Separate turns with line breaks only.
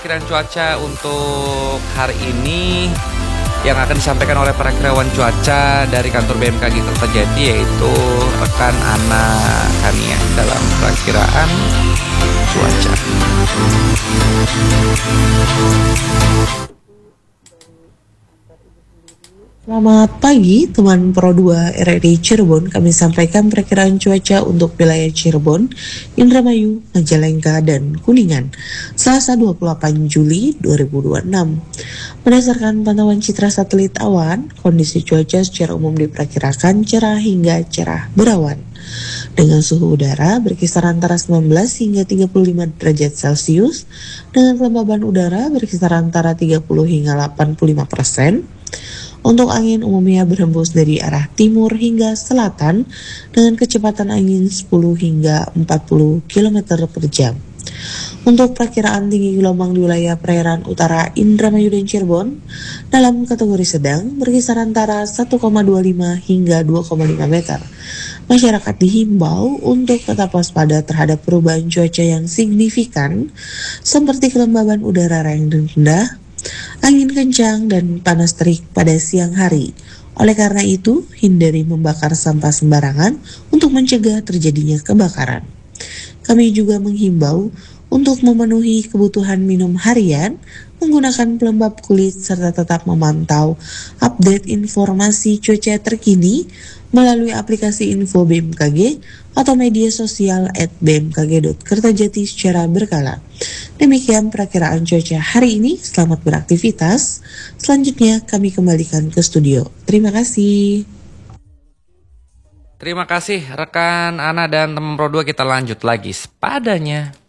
Perkiraan cuaca untuk hari ini yang akan disampaikan oleh perakirawan cuaca dari kantor BMKG Kertajati, yaitu rekan Ana Kania dalam perakiraan cuaca.
Selamat pagi teman Pro 2 RRI Cirebon. Kami sampaikan perakiraan cuaca untuk wilayah Cirebon, Indramayu, Majalengka, dan Kuningan Selasa 28 Juli 2026. Berdasarkan pantauan citra satelit awan, kondisi cuaca secara umum diperkirakan cerah hingga cerah berawan dengan suhu udara berkisar antara 19 hingga 35 derajat Celcius, dengan kelembaban udara berkisar antara 30 hingga 85%. Untuk angin umumnya berhembus dari arah timur hingga selatan dengan kecepatan angin 10 hingga 40 km per jam. Untuk perakiraan tinggi gelombang di wilayah perairan utara Indramayu dan Cirebon dalam kategori sedang berkisar antara 1,25 hingga 2,5 meter. Masyarakat dihimbau untuk tetap waspada terhadap perubahan cuaca yang signifikan seperti kelembaban udara yang rendah, angin kencang, dan panas terik pada siang hari. Oleh karena itu, hindari membakar sampah sembarangan untuk mencegah terjadinya kebakaran. Kami juga menghimbau untuk memenuhi kebutuhan minum harian, menggunakan pelembab kulit, serta tetap memantau update informasi cuaca terkini melalui aplikasi info BMKG atau media sosial @bmkg.kertajati secara berkala. Demikian perakiraan cuaca hari ini. Selamat beraktivitas. Selanjutnya kami kembalikan ke studio. Terima kasih.
Terima kasih rekan Ana dan teman Pro 2, kita lanjut lagi sepadanya.